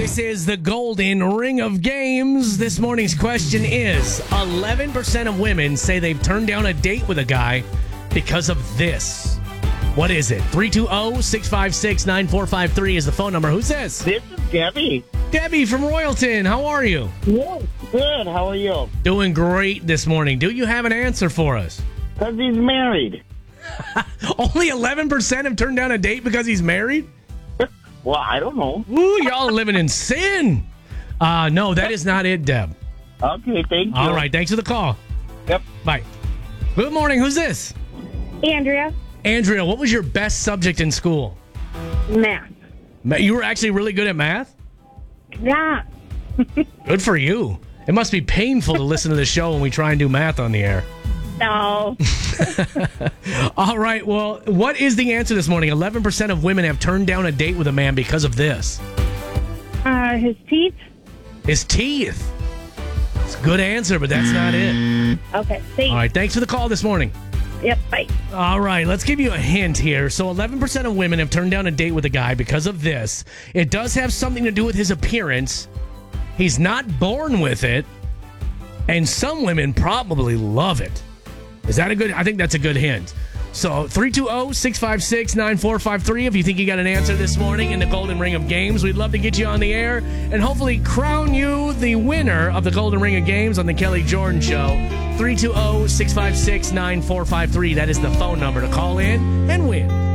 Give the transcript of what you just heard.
This is the Golden Ring of Games. This morning's question is 11% of women say they've turned down a date with a guy because of this. What is it? 320-656-9453 is the phone number. Who's this? This is Debbie. Debbie from Royalton. How are you? Yeah, good. How are you? Doing great this morning. Do you have an answer for us? Because he's married. Only 11% have turned down a date because he's married? Well, I don't know. Ooh, y'all are living in sin. No, that is not it, Deb. Okay, thank you. All right, thanks for the call. Yep. Bye. Good morning. Who's this? Andrea. Andrea, what was your best subject in school? Math. You were actually really good at math? Yeah. Good for you. It must be painful to listen to the show when we try and do math on the air. No. All right, well, what is the answer this morning? 11% of women have turned down a date with a man because of this. His teeth. His teeth. It's a good answer, but that's not it. Okay. Thanks. All right, thanks for the call this morning. Yep. Bye. All right, let's give you a hint here. So 11% of women have turned down a date with a guy because of this. It does have something to do with his appearance. He's not born with it. And some women probably love it. Is that a good? I think that's a good hint. So 320-656-9453 if you think you got an answer this morning in the Golden Ring of Games. We'd love to get you on the air and hopefully crown you the winner of the Golden Ring of Games on the Kelly Jordan Show. 320-656-9453. That is the phone number to call in and win.